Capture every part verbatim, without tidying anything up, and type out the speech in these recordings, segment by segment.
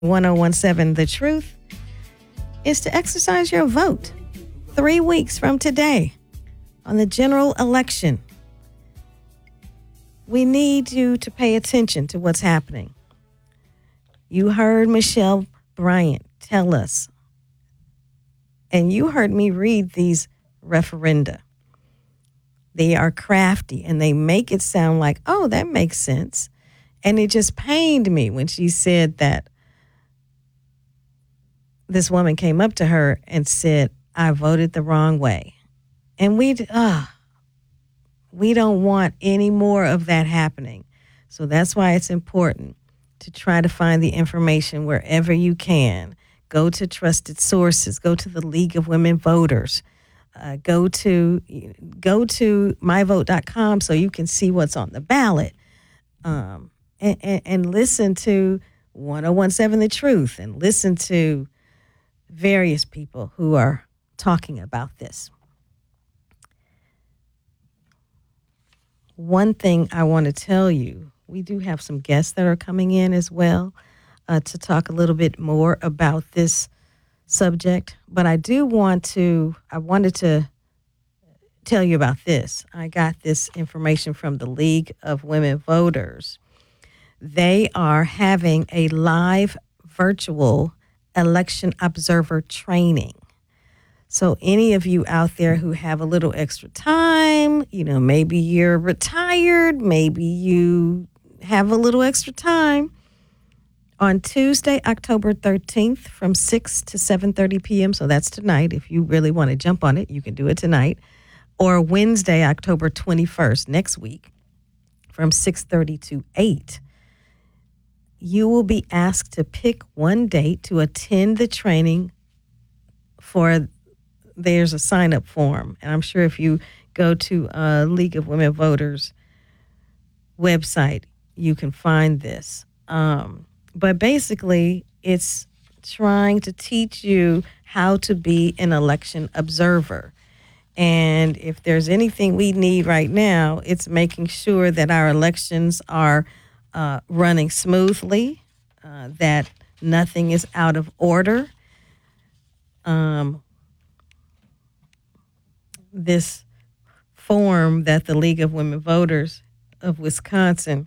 ten seventeen The Truth is to exercise your vote three weeks from today on the general election. We need you to pay attention to what's happening. You heard Michelle Bryant tell us, and you heard me read these referenda. They are crafty and they make it sound like, oh, that makes sense. And it just pained me when she said that this woman came up to her and said, I voted the wrong way. And we, uh, we don't want any more of that happening. So that's why it's important to try to find the information wherever you can. Go to trusted sources. Go to the League of Women Voters. Uh, go to go to my vote dot com so you can see what's on the ballot. Um, and, and, and listen to ten seventeen The Truth and listen to various people who are talking about this. One thing I want to tell you, we do have some guests that are coming in as well uh, to talk a little bit more about this subject. But I do want to, I wanted to tell you about this. I got this information from the League of Women Voters. They are having a live virtual election observer training. So any of you out there who have a little extra time, you know, maybe you're retired, maybe you have a little extra time, on Tuesday, October thirteenth from six to seven thirty p.m., so that's tonight. If you really want to jump on it, you can do it tonight. Or Wednesday, October twenty-first, next week, from six thirty to eight. You will be asked to pick one date to attend the training for, there's a sign-up form. And I'm sure if you go to uh, League of Women Voters website, you can find this. Um, but basically, it's trying to teach you how to be an election observer. And if there's anything we need right now, it's making sure that our elections are Uh, running smoothly, uh, that nothing is out of order. Um, this form that the League of Women Voters of Wisconsin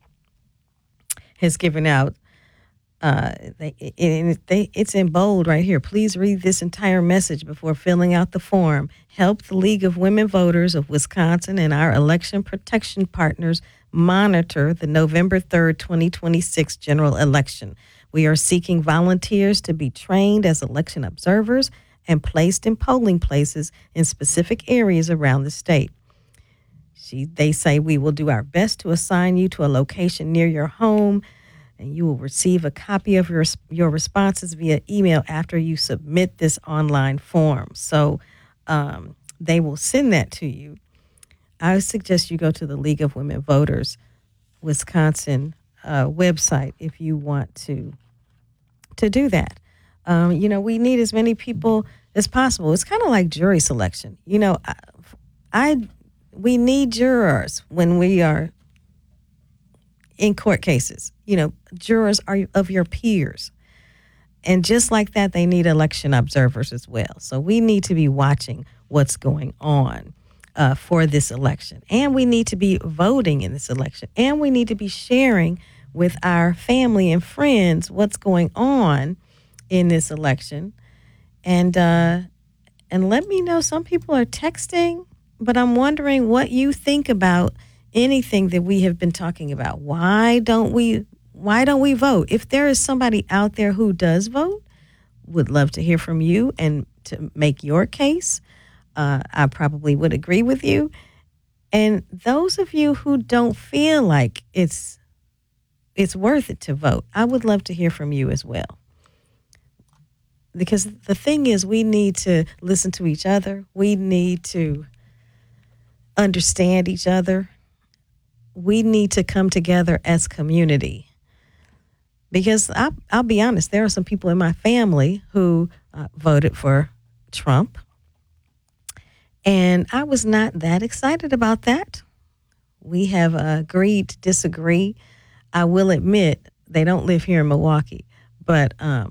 has given out, uh, they, it, they, it's in bold right here. Please read this entire message before filling out the form. Help the League of Women Voters of Wisconsin and our election protection partners monitor the November third, twenty twenty-six general election. We are seeking volunteers to be trained as election observers and placed in polling places in specific areas around the state. She, they say we will do our best to assign you to a location near your home, and you will receive a copy of your, your responses via email after you submit this online form. So um, they will send that to you. I suggest you go to the League of Women Voters Wisconsin uh, website if you want to to do that. Um, you know, we need as many people as possible. It's kind of like jury selection. You know, I, I we need jurors when we are in court cases. You know, jurors are of your peers. And just like that, they need election observers as well. So we need to be watching what's going on Uh, for this election. And we need to be voting in this election. And we need to be sharing with our family and friends what's going on in this election. And uh, and let me know, some people are texting, but I'm wondering what you think about anything that we have been talking about. Why don't we why don't we vote? If there is somebody out there who does vote, would love to hear from you and to make your case. Uh, I probably would agree with you. And those of you who don't feel like it's it's worth it to vote, I would love to hear from you as well. Because the thing is, we need to listen to each other. We need to understand each other. We need to come together as community. Because I, I'll be honest, there are some people in my family who uh, voted for Trump. And I was not that excited about that. We have uh, agreed to disagree. I will admit they don't live here in Milwaukee, but um,